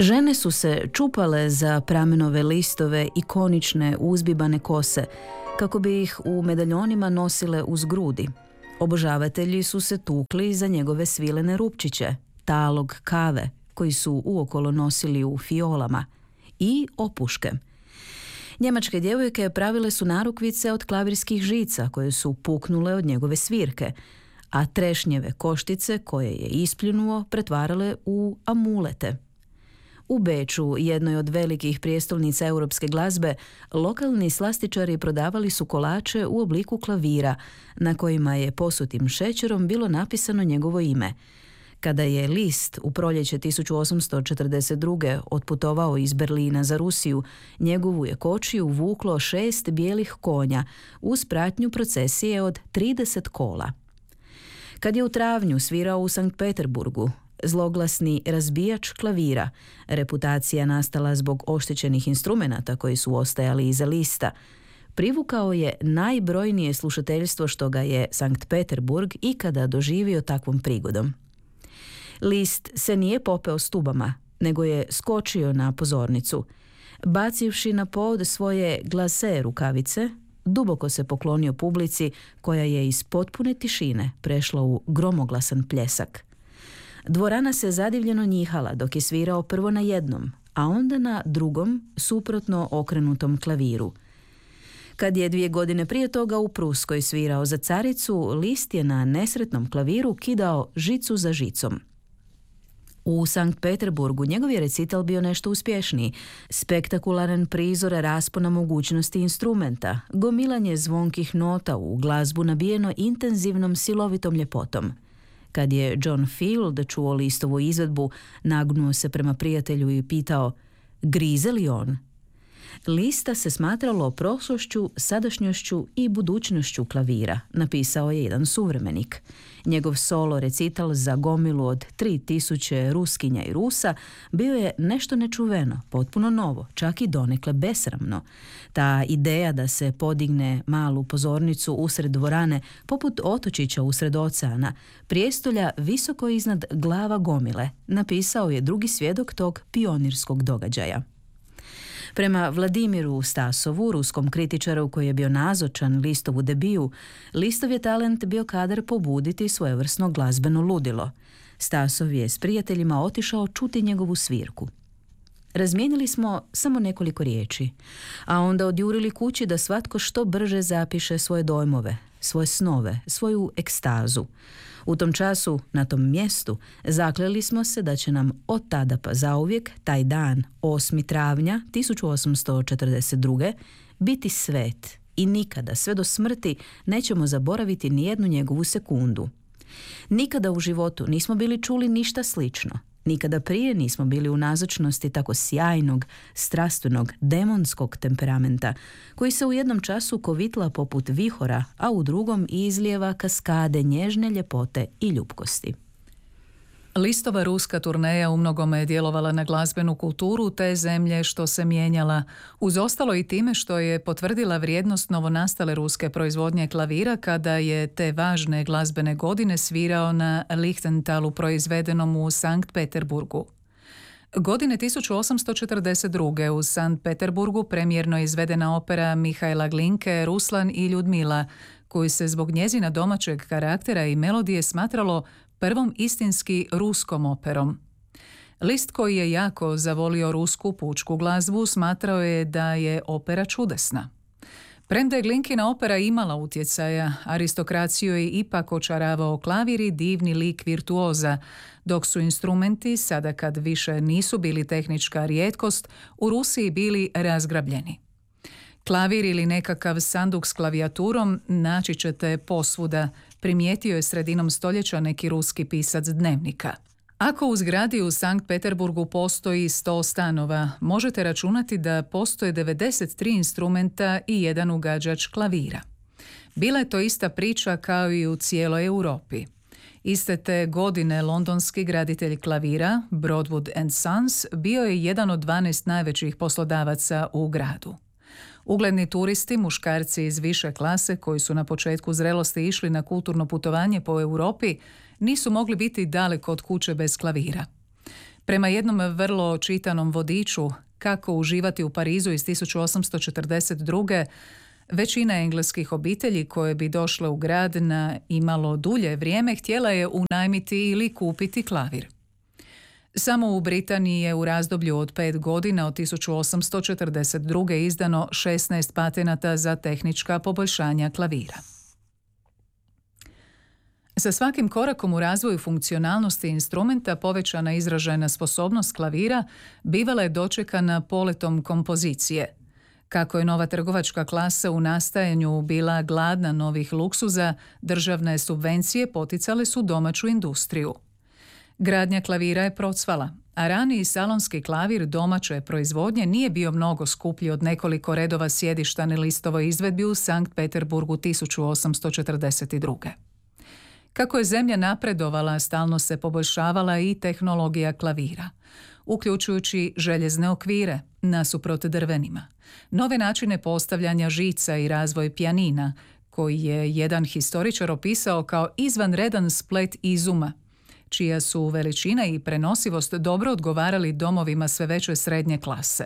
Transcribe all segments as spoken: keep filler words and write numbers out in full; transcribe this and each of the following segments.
Žene su se čupale za pramenove listove i konične uzbibane kose, kako bi ih u medaljonima nosile uz grudi. Obožavatelji su se tukli za njegove svilene rupčiće, talog kave, koji su uokolo nosili u fiolama, i opuške. Njemačke djevojke pravile su narukvice od klavirskih žica koje su puknule od njegove svirke, a trešnjeve koštice koje je ispljunuo pretvarale u amulete. U Beču, jednoj od velikih prijestolnica europske glazbe, lokalni slastičari prodavali su kolače u obliku klavira, na kojima je posutim šećerom bilo napisano njegovo ime. Kada je Liszt u proljeće tisuću osamsto četrdeset druge otputovao iz Berlina za Rusiju, njegovu je kočiju vuklo šest bijelih konja uz pratnju procesije od trideset kola. Kad je u travnju svirao u Sankt Peterburgu, zloglasni razbijač klavira, reputacija nastala zbog oštećenih instrumenata koji su ostajali iza Liszta, privukao je najbrojnije slušateljstvo što ga je Sankt Peterburg ikada doživio takvom prigodom. Liszt se nije popeo stubama, nego je skočio na pozornicu. Bacivši na pod svoje glase rukavice, duboko se poklonio publici koja je iz potpune tišine prešla u gromoglasan pljesak. Dvorana se zadivljeno njihala dok je svirao prvo na jednom, a onda na drugom, suprotno okrenutom klaviru. Kad je dvije godine prije toga u Pruskoj svirao za caricu, Liszt je na nesretnom klaviru kidao žicu za žicom. U Sankt Peterburgu njegov je recital bio nešto uspješniji, spektakularan prizor raspona mogućnosti instrumenta, gomilanje zvonkih nota u glazbu nabijeno intenzivnom silovitom ljepotom. Kad je John Field čuo Lisztovu izvedbu, nagnuo se prema prijatelju i pitao: grize li on? Liszta se smatralo prošlošću, sadašnjošću i budućnošću klavira, napisao je jedan suvremenik. Njegov solo recital za gomilu od tri tisuće Ruskinja i Rusa bio je nešto nečuveno, potpuno novo, čak i donekle besramno. Ta ideja da se podigne malu pozornicu usred dvorane, poput otočića usred oceana, prijestolja visoko iznad glava gomile, napisao je drugi svjedok tog pionirskog događaja. Prema Vladimiru Stasovu, ruskom kritičaru koji je bio nazočan Lisztovu debiju, Lisztov je talent bio kadar pobuditi svojevrsno glazbeno ludilo. Stasov je s prijateljima otišao čuti njegovu svirku. Razmijenili smo samo nekoliko riječi, a onda odjurili kući da svatko što brže zapiše svoje dojmove, svoje snove, svoju ekstazu. U tom času, na tom mjestu, zakleli smo se da će nam od tada pa zauvijek taj dan, osmog travnja tisuću osamsto četrdeset druge, biti svet i nikada, sve do smrti, nećemo zaboraviti nijednu njegovu sekundu. Nikada u životu nismo bili čuli ništa slično. Nikada prije nismo bili u nazočnosti tako sjajnog, strastvenog, demonskog temperamenta, koji se u jednom času kovitla poput vihora, a u drugom izlijeva kaskade nježne ljepote i ljubkosti. Lisztova ruska turneja umnogome je djelovala na glazbenu kulturu te zemlje što se mijenjala, uz ostalo i time što je potvrdila vrijednost novonastale ruske proizvodnje klavira kada je te važne glazbene godine svirao na Lichtenthalu proizvedenom u Sankt Peterburgu. Godine tisuću osamsto četrdeset druge u Sankt Peterburgu premijerno je izvedena opera Mihaila Glinke Ruslan i Ljudmila, koju se zbog njezina domaćeg karaktera i melodije smatralo prvom istinski ruskom operom. Liszt, koji je jako zavolio rusku pučku glazbu, smatrao je da je opera čudesna. Premda je Glinkina opera imala utjecaja, aristokraciju je ipak očaravao klavir i divni lik virtuoza, dok su instrumenti, sada kad više nisu bili tehnička rijetkost, u Rusiji bili razgrabljeni. Klavir ili nekakav sanduk s klavijaturom naći ćete posvuda, primijetio je sredinom stoljeća neki ruski pisac dnevnika. Ako u zgradi u Sankt Peterburgu postoji sto stanova, možete računati da postoje devedeset tri instrumenta i jedan ugađač klavira. Bila je to ista priča kao i u cijeloj Europi. Iste te godine londonski graditelj klavira, Broadwood and Sons, bio je jedan od dvanaest najvećih poslodavaca u gradu. Ugledni turisti, muškarci iz više klase koji su na početku zrelosti išli na kulturno putovanje po Europi, nisu mogli biti daleko od kuće bez klavira. Prema jednom vrlo čitanom vodiču Kako uživati u Parizu iz tisuću osamsto četrdeset druge. većina engleskih obitelji koje bi došle u grad na imalo dulje vrijeme htjela je unajmiti ili kupiti klavir. Samo u Britaniji je u razdoblju od pet godina od tisuću osamsto četrdeset druge. izdano šesnaest patenata za tehnička poboljšanja klavira. Sa svakim korakom u razvoju funkcionalnosti instrumenta povećana izražajna sposobnost klavira bivala je dočekana poletom kompozicije. Kako je nova trgovačka klasa u nastajanju bila gladna novih luksuza, državne subvencije poticale su domaću industriju. Gradnja klavira je procvala, a raniji salonski klavir domaće proizvodnje nije bio mnogo skuplji od nekoliko redova sjedišta na listovoj izvedbi u Sankt Peterburgu tisuću osamsto četrdeset druge. Kako je zemlja napredovala, stalno se poboljšavala i tehnologija klavira, uključujući željezne okvire nasuprot drvenima, nove načine postavljanja žica i razvoj pijanina, koji je jedan historičar opisao kao izvanredan splet izuma, čija su veličina i prenosivost dobro odgovarali domovima sve veće srednje klase.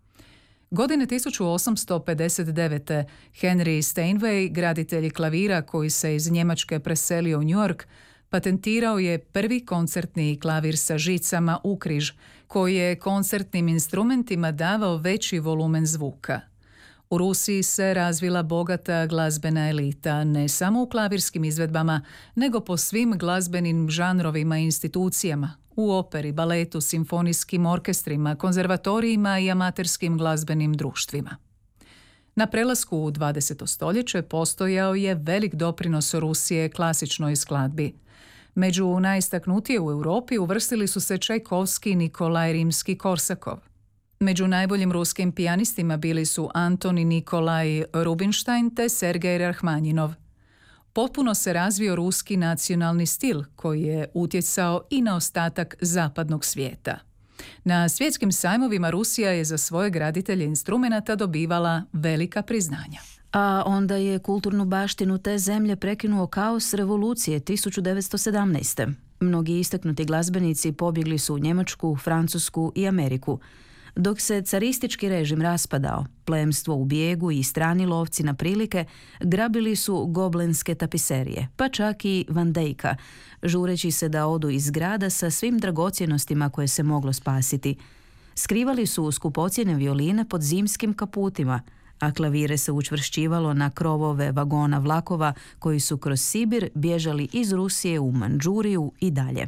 Godine tisuću osamsto pedeset devete. Henry Steinway, graditelj klavira koji se iz Njemačke preselio u New York, patentirao je prvi koncertni klavir sa žicama ukriž, koji je koncertnim instrumentima davao veći volumen zvuka. U Rusiji se razvila bogata glazbena elita, ne samo u klavirskim izvedbama, nego po svim glazbenim žanrovima i institucijama, u operi, baletu, simfonijskim orkestrima, konzervatorijima i amaterskim glazbenim društvima. Na prelasku u dvadeseto stoljeće postojao je velik doprinos Rusije klasičnoj skladbi. Među najistaknutije u Europi uvrstili su se Čajkovski, Nikolaj Rimski-Korsakov. Među najboljim ruskim pijanistima bili su Antoni Nikolaj Rubinštajn te Sergej Rachmaninov. Potpuno se razvio ruski nacionalni stil koji je utjecao i na ostatak zapadnog svijeta. Na svjetskim sajmovima Rusija je za svoje graditelje instrumenata dobivala velika priznanja. A onda je kulturnu baštinu te zemlje prekinuo kaos revolucije tisuću devetsto sedamnaeste. Mnogi istaknuti glazbenici pobjegli su u Njemačku, Francusku i Ameriku. Dok se caristički režim raspadao, plemstvo u bijegu i strani lovci na prilike grabili su goblenske tapiserije, pa čak i Van Dijka, žureći se da odu iz grada sa svim dragocjenostima koje se moglo spasiti. Skrivali su skupocjene violine pod zimskim kaputima, a klavire se učvršćivalo na krovove vagona vlakova koji su kroz Sibir bježali iz Rusije u Mandžuriju i dalje.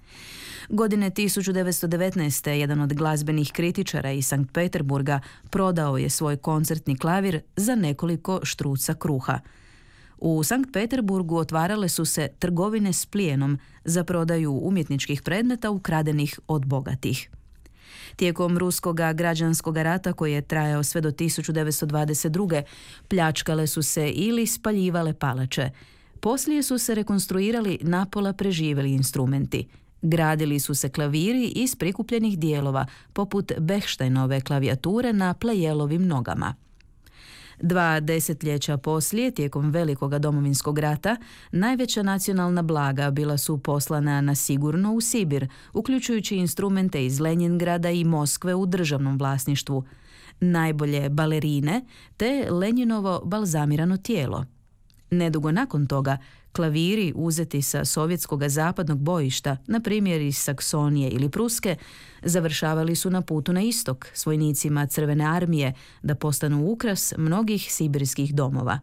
Godine tisuću devetsto devetnaeste. jedan od glazbenih kritičara iz Sankt Peterburga prodao je svoj koncertni klavir za nekoliko štruca kruha. U Sankt Peterburgu otvarale su se trgovine s plijenom za prodaju umjetničkih predmeta ukradenih od bogatih. Tijekom ruskog građanskog rata koji je trajao sve do tisuću devetsto dvadeset druge. pljačkale su se ili spaljivale palače. Poslije su se rekonstruirali napola preživjeli instrumenti. Gradili su se klaviri iz prikupljenih dijelova, poput Bechsteinove klavijature na plejelovim nogama. Dva desetljeća poslije, tijekom Velikoga domovinskog rata, najveća nacionalna blaga bila su poslana na sigurno u Sibir, uključujući instrumente iz Lenjingrada i Moskve u državnom vlasništvu, najbolje balerine te Lenjinovo balzamirano tijelo. Nedugo nakon toga, klaviri uzeti sa sovjetskog zapadnog bojišta, na primjer iz Saksonije ili Pruske, završavali su na putu na istok s vojnicima Crvene armije da postanu ukras mnogih sibirskih domova.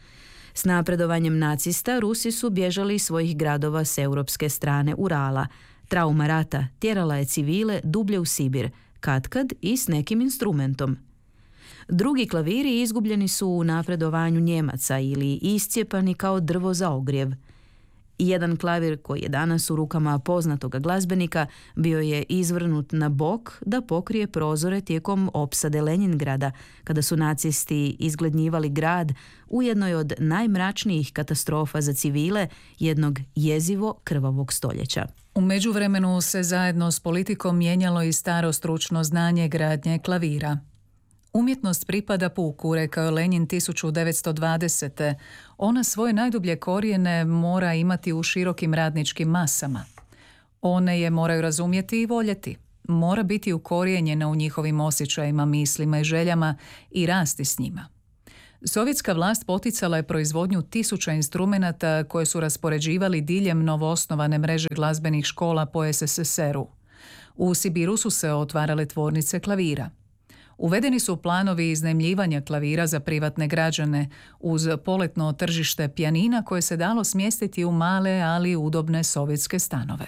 S napredovanjem nacista Rusi su bježali iz svojih gradova s europske strane Urala. Trauma rata tjerala je civile dublje u Sibir, katkad i s nekim instrumentom. Drugi klaviri izgubljeni su u napredovanju Njemaca ili iscijepani kao drvo za ogrjev. Jedan klavir koji je danas u rukama poznatoga glazbenika bio je izvrnut na bok da pokrije prozore tijekom opsade Lenjingrada, kada su nacisti izglednjivali grad u jednoj od najmračnijih katastrofa za civile jednog jezivo krvavog stoljeća. U međuvremenu se zajedno s politikom mijenjalo i staro stručno znanje gradnje klavira. Umjetnost pripada puku, rekao je Lenjin tisuću devetsto dvadesete. Ona svoje najdublje korijene mora imati u širokim radničkim masama. One je moraju razumjeti i voljeti. mora biti ukorijenjena u njihovim osjećajima, mislima i željama i rasti s njima. Sovjetska vlast poticala je proizvodnju tisuća instrumenata koje su raspoređivali diljem novoosnovane mreže glazbenih škola po es es es er u. U Sibiru su se otvarale tvornice klavira. Uvedeni su planovi iznajmljivanja klavira za privatne građane uz poletno tržište pijanina koje se dalo smjestiti u male, ali udobne sovjetske stanove.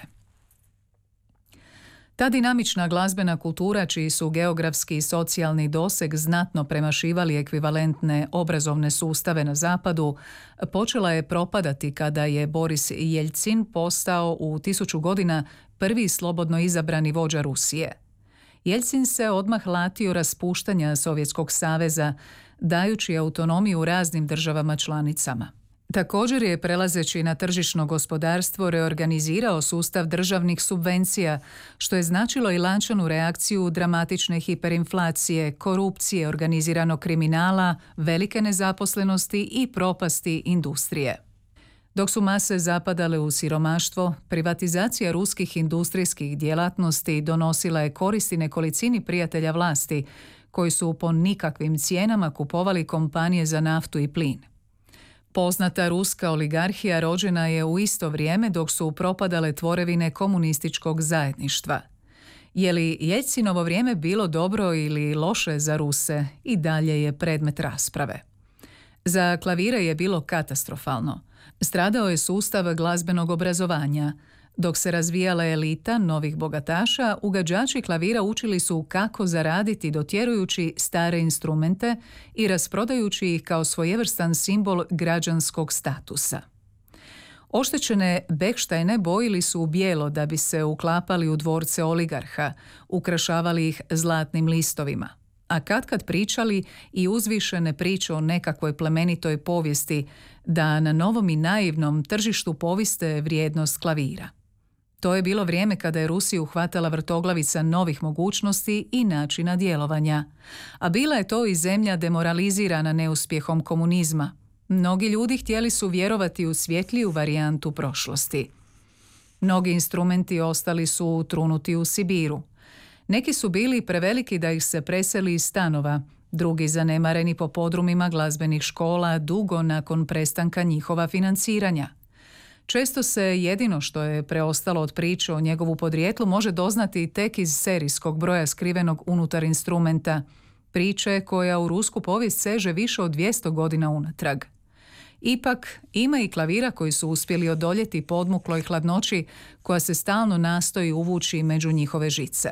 Ta dinamična glazbena kultura, čiji su geografski i socijalni doseg znatno premašivali ekvivalentne obrazovne sustave na zapadu, počela je propadati kada je Boris Jeljcin postao u tisuću godina prvi slobodno izabrani vođa Rusije. Jeljcin se odmah latio raspuštanja Sovjetskog saveza, dajući autonomiju raznim državama članicama. Također je, prelazeći na tržišno gospodarstvo, reorganizirao sustav državnih subvencija, što je značilo i lančanu reakciju dramatične hiperinflacije, korupcije, organiziranog kriminala, velike nezaposlenosti i propasti industrije. Dok su mase zapadale u siromaštvo, privatizacija ruskih industrijskih djelatnosti donosila je koristi nekolicini prijatelja vlasti, koji su po nikakvim cijenama kupovali kompanije za naftu i plin. Poznata ruska oligarhija rođena je u isto vrijeme dok su propadale tvorevine komunističkog zajedništva. Je li Jeljcinovo vrijeme bilo dobro ili loše za Ruse, i dalje je predmet rasprave. Za klavire je bilo katastrofalno. Stradao je sustav glazbenog obrazovanja. Dok se razvijala elita novih bogataša, ugađači klavira učili su kako zaraditi dotjerujući stare instrumente i rasprodajući ih kao svojevrstan simbol građanskog statusa. Oštećene Bekštajne bojili su u bijelo da bi se uklapali u dvorce oligarha, ukrašavali ih zlatnim listovima, a katkad pričali i uzvišene priče o nekakvoj plemenitoj povijesti da na novom i naivnom tržištu poviste vrijednost klavira. To je bilo vrijeme kada je Rusiju uhvatala vrtoglavica novih mogućnosti i načina djelovanja. A bila je to i zemlja demoralizirana neuspjehom komunizma. Mnogi ljudi htjeli su vjerovati u svjetliju varijantu prošlosti. Mnogi instrumenti ostali su trunuti u Sibiru. Neki su bili preveliki da ih se preseli iz stanova, drugi zanemareni po podrumima glazbenih škola dugo nakon prestanka njihova financiranja. Često se jedino što je preostalo od priče o njegovu podrijetlu može doznati tek iz serijskog broja skrivenog unutar instrumenta, priče koja u rusku povijest seže više od dvjesto godina unatrag. Ipak, ima i klavira koji su uspjeli odoljeti podmukloj hladnoći koja se stalno nastoji uvući među njihove žice.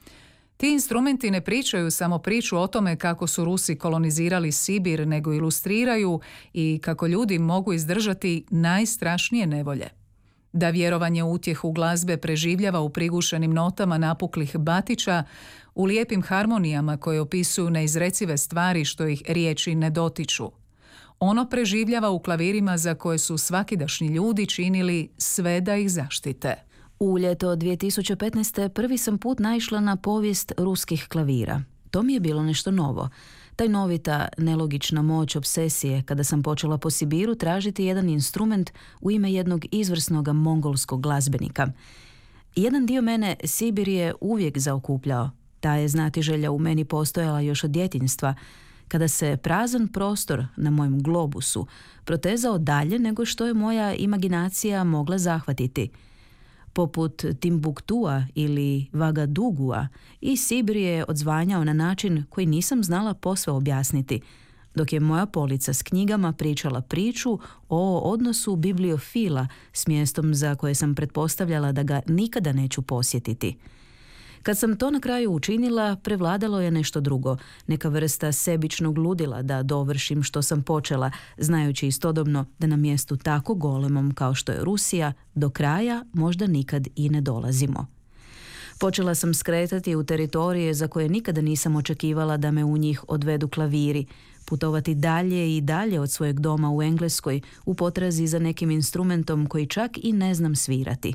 Ti instrumenti ne pričaju samo priču o tome kako su Rusi kolonizirali Sibir, nego ilustriraju i kako ljudi mogu izdržati najstrašnije nevolje. Da vjerovanje u utjehu glazbe preživljava u prigušenim notama napuklih batića, u lijepim harmonijama koje opisuju neizrecive stvari što ih riječi ne dotiču. Ono preživljava u klavirima za koje su svakidašnji ljudi činili sve da ih zaštite. U ljeto dvije tisuće petnaeste. prvi sam put naišla na povijest ruskih klavira. To mi je bilo nešto novo. Tajnovita, nelogična moć obsesije kada sam počela po Sibiru tražiti jedan instrument u ime jednog izvrsnog mongolskog glazbenika. Jedan dio mene Sibir je uvijek zaokupljao. Ta je znatiželja u meni postojala još od djetinjstva, kada se prazan prostor na mojem globusu protezao dalje nego što je moja imaginacija mogla zahvatiti. Poput Timbuktua ili Vagadugua, i Sibir je odzvanjao na način koji nisam znala posve objasniti, dok je moja polica s knjigama pričala priču o odnosu bibliofila s mjestom za koje sam pretpostavljala da ga nikada neću posjetiti. Kad sam to na kraju učinila, prevladalo je nešto drugo, neka vrsta sebičnog ludila da dovršim što sam počela, znajući istodobno da na mjestu tako golemom kao što je Rusija, do kraja možda nikad i ne dolazimo. Počela sam skretati u teritorije za koje nikada nisam očekivala da me u njih odvedu klaviri, putovati dalje i dalje od svojeg doma u Engleskoj u potrazi za nekim instrumentom koji čak i ne znam svirati.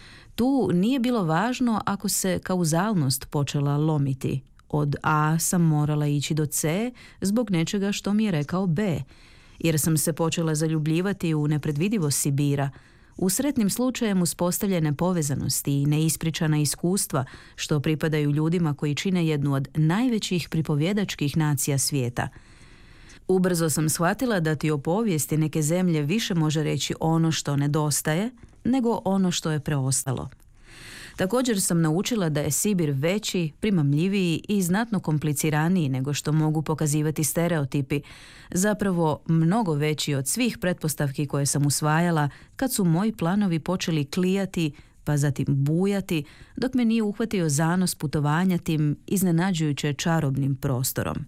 Tu nije bilo važno ako se kauzalnost počela lomiti. Od A sam morala ići do C zbog nečega što mi je rekao B, jer sam se počela zaljubljivati u nepredvidivost Sibira, U sretnim slučajem uspostavljene povezanosti i neispričana iskustva što pripadaju ljudima koji čine jednu od najvećih pripovjedačkih nacija svijeta. Ubrzo sam shvatila da ti o povijesti neke zemlje više može reći ono što nedostaje, nego ono što je preostalo. Također sam naučila da je Sibir veći, primamljiviji i znatno kompliciraniji nego što mogu pokazivati stereotipi, zapravo mnogo veći od svih pretpostavki koje sam usvajala kad su moji planovi počeli klijati, pa zatim bujati, dok me nije uhvatio zanos putovanja tim iznenađujuće čarobnim prostorom.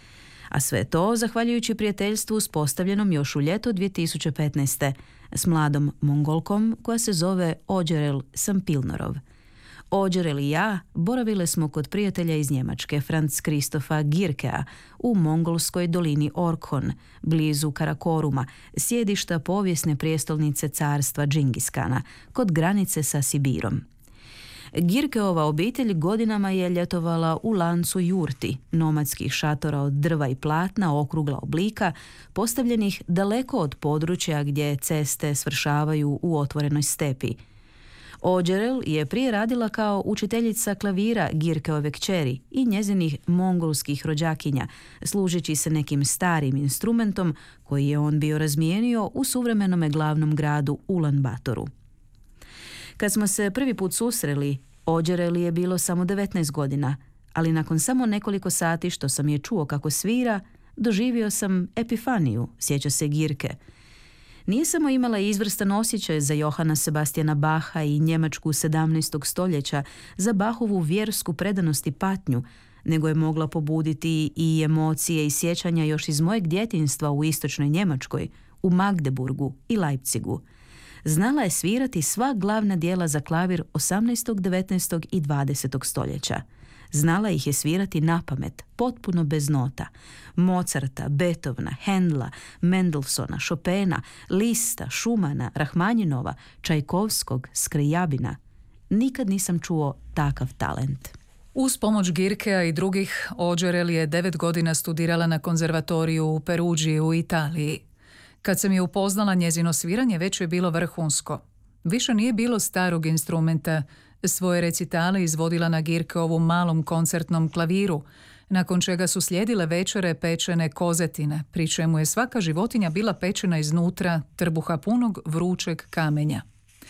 A sve to zahvaljujući prijateljstvu uspostavljenom još u ljeto dvije tisuće petnaeste. s mladom Mongolkom koja se zove Ođerel Sampilnorov. Ođerel i ja boravile smo kod prijatelja iz Njemačke, Franz Kristofa Girkea, u mongolskoj dolini Orkhon, blizu Karakoruma, sjedišta povijesne prijestolnice carstva Džingiskana, kod granice sa Sibirom. Girkeova obitelj godinama je ljetovala u lancu jurti, nomadskih šatora od drva i platna okrugla oblika, postavljenih daleko od područja gdje ceste svršavaju u otvorenoj stepi. Ođerel je prije radila kao učiteljica klavira Girkeove kćeri i njezinih mongolskih rođakinja, služeći se nekim starim instrumentom koji je on bio razmijenio u suvremenome glavnom gradu Ulan Batoru. Kad smo se prvi put susreli, Ođereli je bilo samo devetnaest godina, ali nakon samo nekoliko sati što sam je čuo kako svira, doživio sam epifaniju, sjeća se Girke. Nije samo imala izvrstan osjećaj za Johana Sebastiana Bacha i Njemačku sedamnaestog stoljeća, za Bachovu vjersku predanost i patnju, nego je mogla pobuditi i emocije i sjećanja još iz mojeg djetinjstva u istočnoj Njemačkoj, u Magdeburgu i Leipzigu. Znala je svirati sva glavna djela za klavir osamnaestog, devetnaestog i dvadesetog stoljeća. Znala ih je svirati napamet, potpuno bez nota. Mozarta, Beethovena, Hendla, Mendelssohna, Chopina, Lista, Schumana, Rahmanjinova, Čajkovskog, Skrjabina. Nikad nisam čuo takav talent. Uz pomoć Girkea i drugih, Ođerel je devet godina studirala na konzervatoriju u Perugiji u Italiji. Kad sam je upoznala, njezino sviranje već je bilo vrhunsko. Više nije bilo starog instrumenta. Svoje recitale izvodila na Girkeovu malom koncertnom klaviru, nakon čega su slijedile večere pečene kozetine, pri čemu je svaka životinja bila pečena iznutra trbuha punog vrućeg kamenja.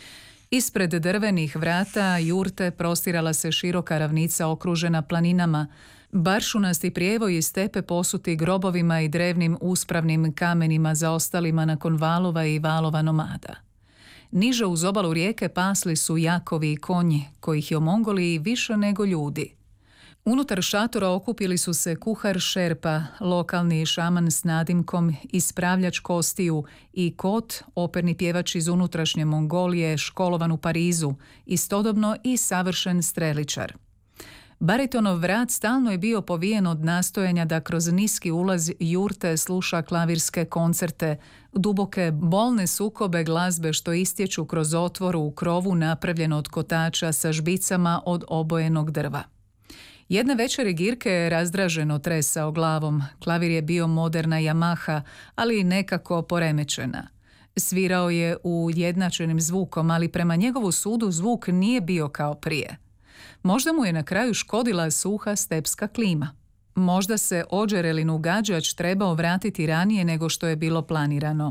Ispred drvenih vrata jurte prostirala se široka ravnica okružena planinama, baršunasti prijevoj iz stepe posuti grobovima i drevnim uspravnim kamenima zaostalima nakon valova i valova nomada. Niže uz obalu rijeke pasli su jakovi i konji, kojih je u Mongoliji više nego ljudi. Unutar šatora okupili su se kuhar Šerpa, lokalni šaman s nadimkom, ispravljač kostiju i Kot, operni pjevač iz unutrašnje Mongolije, školovan u Parizu, istodobno i savršen streličar. Baritonov vrat stalno je bio povijen od nastojanja da kroz niski ulaz jurte sluša klavirske koncerte, duboke, bolne sukobe glazbe što istječu kroz otvor u krovu napravljen od kotača sa žbicama od obojenog drva. Jedne večeri Girke je razdraženo tresao glavom. Klavir je bio moderna Yamaha, ali nekako poremećena. Svirao je ujednačenim zvukom, ali prema njegovu sudu zvuk nije bio kao prije. Možda mu je na kraju škodila suha stepska klima. Možda se Ođerelin ugađač trebao vratiti ranije nego što je bilo planirano.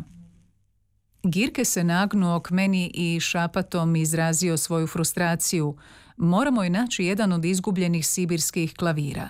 Girke se nagnuo k meni i šapatom izrazio svoju frustraciju. Moramo je naći jedan od izgubljenih sibirskih klavira.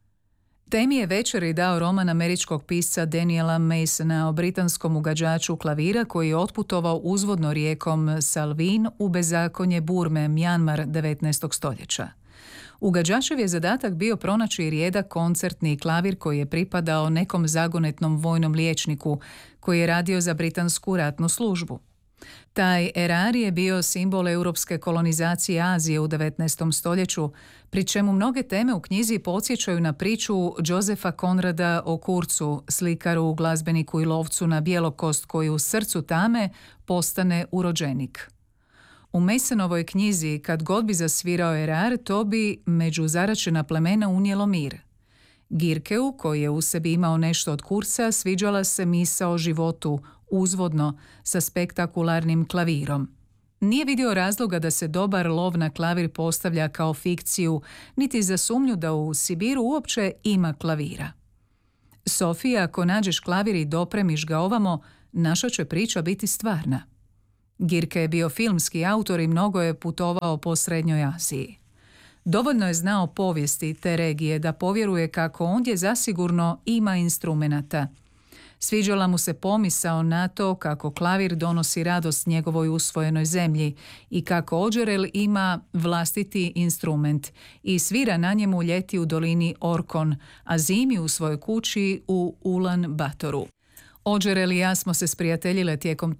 Temi je večeri dao roman američkog pisca Daniela Masona o britanskom ugađaču klavira koji je otputovao uzvodno rijekom Salween u bezakonje Burme, Mjanmar devetnaestog stoljeća. Ugađačev je zadatak bio pronaći rijedak koncertni klavir koji je pripadao nekom zagonetnom vojnom liječniku koji je radio za britansku ratnu službu. Taj erar je bio simbol europske kolonizacije Azije u devetnaestom stoljeću, pri čemu mnoge teme u knjizi podsjećaju na priču Josefa Konrada o Kurcu, slikaru, glazbeniku i lovcu na bjelokost koji u srcu tame postane urođenik. U Masonovoj knjizi, kad god bi zasvirao erar, to bi među zaračena plemena unijelo mir. Girkeu, koji je u sebi imao nešto od Kurca, sviđala se misao o životu, uzvodno, sa spektakularnim klavirom. Nije vidio razloga da se dobar lov na klavir postavlja kao fikciju, niti za sumnju da u Sibiru uopće ima klavira. Sofija, ako nađeš klavir i dopremiš ga ovamo, naša će priča biti stvarna. Girke je bio filmski autor i mnogo je putovao po Srednjoj Aziji. Dovoljno je znao povijesti te regije da povjeruje kako ondje zasigurno ima instrumenata. Sviđala mu se pomisao na to kako klavir donosi radost njegovoj usvojenoj zemlji i kako Odžerel ima vlastiti instrument i svira na njemu ljeti u dolini Orkon, a zimi u svojoj kući u Ulan Batoru. Odžerel i ja smo se sprijateljile tijekom